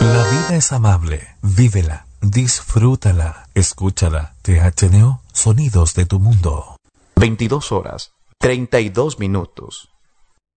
La vida es amable, vívela, disfrútala, escúchala. THNO, sonidos de tu mundo. 22 horas, 32 minutos.